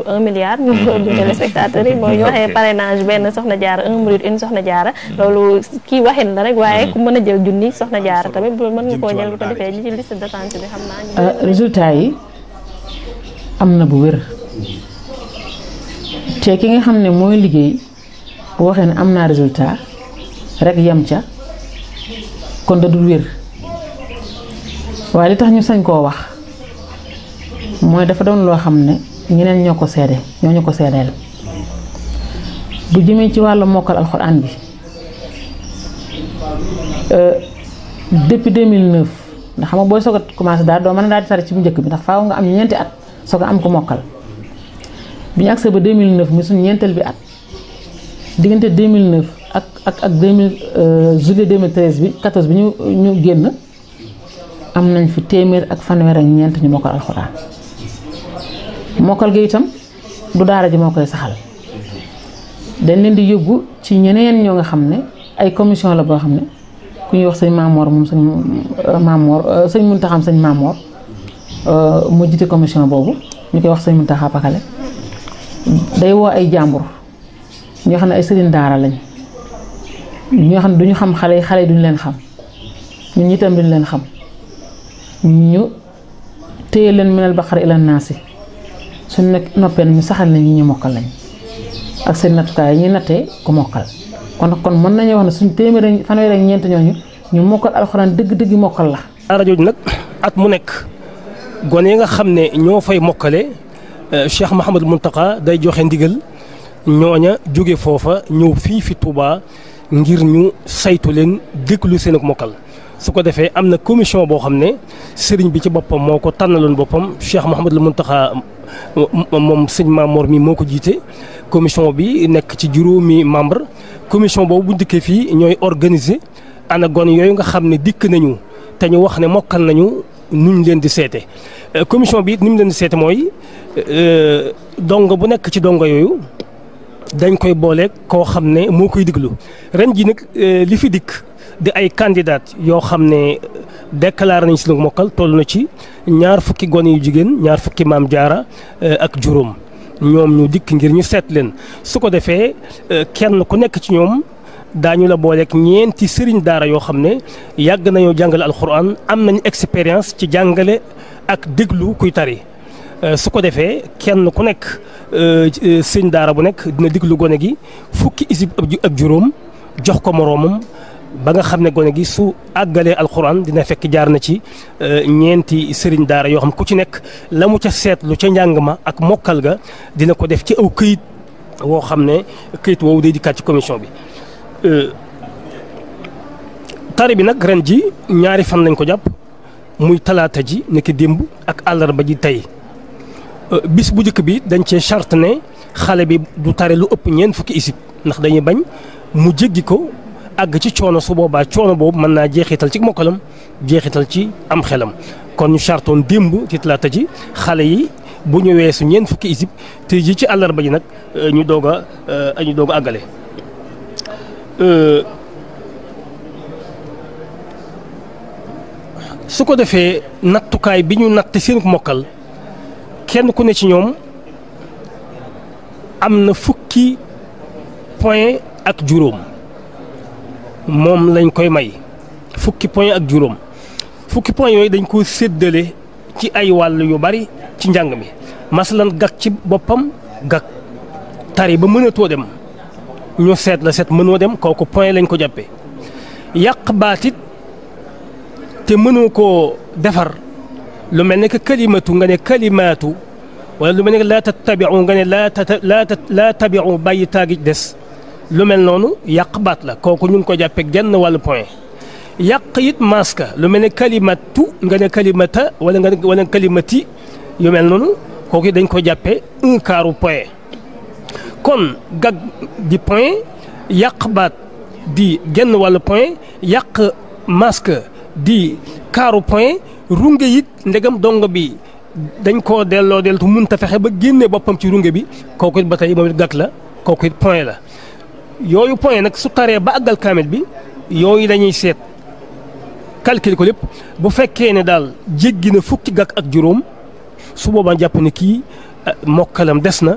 1 milliard bu téléspectateurs yi mooy ñu waxee parrainage benn soxna jaara 1 minute une soxna jaara loolu kii waxin la rek waaye ku mën a jël junni soxna jaara tamit mën nga koo jël bu ko defee ñi ci liste d'attente bi xam naa résultat yi am na bu wér te ki nga xam ne mooy liggéey bu waxee ne am naa résultat rek yem ca kon da dul wér waaye li tax ñu sañ koo wax mooy dafa doon loo xam ne ñeneen ñoo ko seede ñoo ñu ko seedeel bu jëmee ci wàllu mokkal alxuraan bi depuis 2009 ndax xam nga booy soog a commencé daal doo mën a daal di tari ci bu njëkk bi ndax faaw nga am ñeenti at soog a am ko mokkal bi ñu agsee ba 2009 muy suñu ñeenteel bi at diggante 2009 ak 2000 juillet 2013 bi 14 bi ñu génn am nañ fi téeméer ak fanweer ak ñeent ñu mokkal alxuraan mokkal gi itam du daara ji moo koy saxal dañ leen di yóbbu ci ñeneen ñoo nga xam ne ay commission la boo xam ne ku ñuy wax sëñ Maamoor moom sëñ Maamoor sëñ Muntaxa sëñ Maamoor moo jiite commission boobu ñu koy wax sëñ Muntaxa Pakale day woo ay jàmbur ñoo xam ne ay sëriñ daara lañ ñoo xam ne duñu xam xale yi duñu leen xam ñun itam duñu leen xam ñu téye leen minal baqara ila naasi suñ nekk noppee ñu saxal nañ ñi ñu mokkal lañ ak seen nattukaay yi ñuy nattee ku mokkal kon mën nañu wax ne suñ téeméer fanweer ak ñeent ñooñu ñu mokkal alxuraan dëgg-dëgg mokkal la. daara jooju nag at mu nekk gone yi nga xam ne ñoo fay mokkale Cheikh Mouhamadou Mountakha day joxe ndigal ñooña jóge foofa ñëw fii fi Touba ngir ñu saytu leen déglu seen ak mokkal. su ko defee am na commission boo xam ne sëriñ bi ci boppam moo ko tànnaloon boppam Cheikh Mouhamadou Mountakha moom sëñ Mamor mi moo ko jiite commission bi nekk ci juróomi membre commission boobu bu dikkee fii ñooy organiser ana gone yooyu nga xam ne dikk nañu te ñu wax ne mokkal nañu nuñ leen di seete commission bi it ni mu leen di seete mooy dongo bu nekk ci dongo yooyu dañ koy booleeg koo xam ne moo koy diglu ren ji nag li fi dikk di ay candidat yoo xam ne déclaré nañ si lu mokkal toll na ci 20 gone yu jigéen 20 maam jaara ak juróom ñoom ñu dikk ngir ñu seet leen su ko defee kenn ku nekk ci ñoom daañu la booleeg ñeenti sëriñ daara yoo xam ne yàgg nañoo jàngale alxuraan am nañ expérience ci jàngale ak déglu kuy tari su ko defee kenn ku nekk sëriñ daara bu nekk dina déglu gone gi 10 isib ak juróom jox ko moroomam ba nga xam ne gone gi su àggalee alxuraan dina fekk jaar na ci ñeenti sëriñ daara yoo xam ku ci nekk la mu ca seetlu ca njàng ma ak mokkal ga dina ko def ci aw këyit woo xam ne këyit woowu day dikkaat ci commission bi. tari bi nag ren ji 2 fan lañ ko jàpp muy talaata ji nekk démb ak àllarba ji tey bis bu njëkk bi dañ cee charte ne xale bi du tari lu ëpp 40 isib ndax dañuy bañ mu jéggi ko. àgg ci coono su boobaa coono boobu mën naa jeexital ci mokkalam jeexital ci am xelam kon ñu chartoon démb ci talaata ji xale yi bu ñu weesu 40 isib te ji ci àllarba ji nag ñu doog a àggale. su ko defee nattukaay bi ñu natt seen mokkal kenn ku ne ci ñoom am na 10 point ak juróom. moom lañ koy may 10 point ak juróom 10 point yooyu dañ ko séddale ci ay wàll yu bari ci njàng mi masalan gag ci boppam gag tari ba mënatoo dem ñu seet la seet mënoo dem kooku point lañ ko jàppee yàq baatit te mënoo koo defar lu mel ne que kalimatu nga ne kalimaatu wala lu mel ne que laa tattabiu nga ne laa tabiu bàyyi taagi des lu mel noonu yàq baat la kooku ñu ngi ko jàppee genn wàllu point yàq it maska lu mel ne kalimatu nga ne kalimata wala kalimati yu mel noonu kooku dañ ko jàppee 1/4 point kon gag di point yàq baat di genn wàllu point yàq masque di 1/4 point runge it ndegam dongo bi dañ koo delloo deltu mënta fexe ba génne boppam ci runge bi kooku it ba tey moom it gag la kooku it point la. yooyu point nag su taree ba àggal kaamil bi yooyu dañuy seet calculer ko lépp bu fekkee ne daal jéggi na 10 gag ak juróom su boobaa jàpp ne kii mokkalam des na